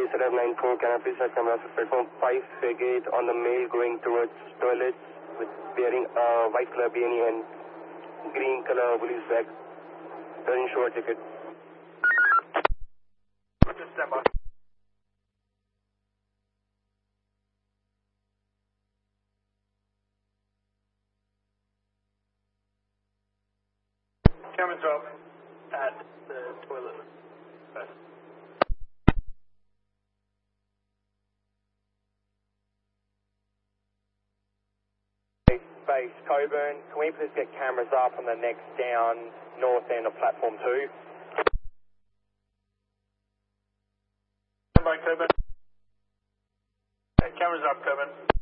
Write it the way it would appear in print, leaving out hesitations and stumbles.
794, can I please have camera for platform 5 gate on the mail going towards toilets with wearing a white color beanie and green color police bag. Doesn't show a ticket. Stand by. Cameras up at the toilet. Base Coburn, can we please get cameras up on the next down north end of platform 2? Stand by, Coburn. Cameras up, Coburn.